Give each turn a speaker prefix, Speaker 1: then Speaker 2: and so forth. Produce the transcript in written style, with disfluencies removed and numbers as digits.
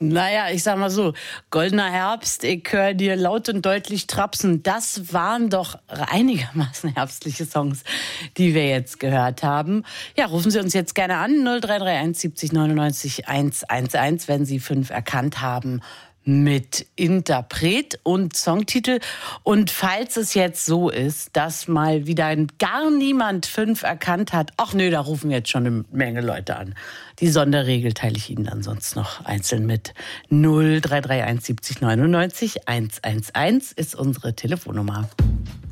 Speaker 1: Naja, ich sag mal so, Goldener Herbst, ich höre dir laut und deutlich trapsen. Das waren doch einigermaßen herbstliche Songs, die wir jetzt gehört haben. Ja, rufen Sie uns jetzt gerne an, 0331 70 99 111, wenn Sie 5 erkannt haben mit Interpret und Songtitel. Und falls es jetzt so ist, dass mal wieder gar niemand 5 erkannt hat, ach nö, da rufen jetzt schon eine Menge Leute an. Die Sonderregel teile ich Ihnen dann sonst noch einzeln mit. 0331 70 99 111 ist unsere Telefonnummer.